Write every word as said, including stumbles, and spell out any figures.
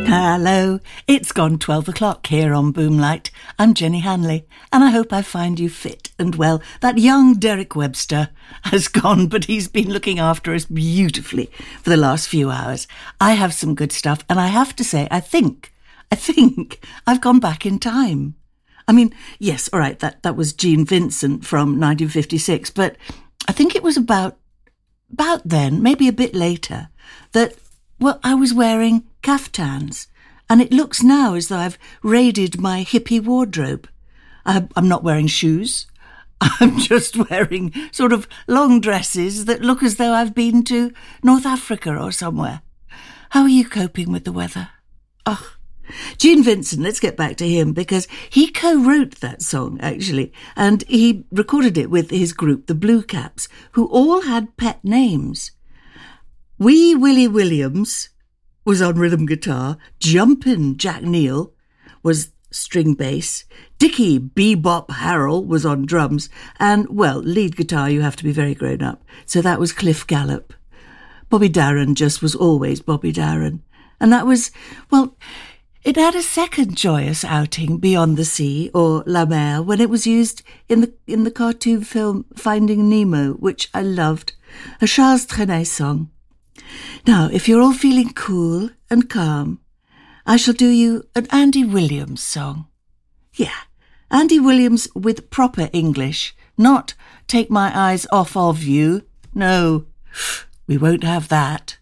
Hello, it's gone twelve o'clock here on Boomlight. I'm Jenny Hanley, and I hope I find you fit and well. That young Derek Webster has gone, but he's been looking after us beautifully for the last few hours. I have some good stuff, and I have to say, I think, I think I've gone back in time. I mean, yes, all right, that, that was Gene Vincent from nineteen fifty-six, but I think it was about, about then, maybe a bit later, that, well, I was wearing caftans, and it looks now as though I've raided my hippie wardrobe. I, I'm not wearing shoes. I'm just wearing sort of long dresses that look as though I've been to North Africa or somewhere. How are you coping with the weather? Oh, Gene Vincent, let's get back to him, because he co-wrote that song, actually, and he recorded it with his group, the Blue Caps, who all had pet names. Wee Willie Williams was on rhythm guitar, Jumpin' Jack Neal was string bass, Dickie Bebop Harrell was on drums, and, well, lead guitar, you have to be very grown up, so that was Cliff Gallup. Bobby Darin just was always Bobby Darin, and that was, well, it had a second joyous outing, Beyond the Sea, or La Mer, when it was used in the in the cartoon film Finding Nemo, which I loved, a Charles Trenet song. Now, if you're all feeling cool and calm, I shall do you an Andy Williams song. Yeah, Andy Williams with proper English, not Take My Eyes Off of You. No, we won't have that.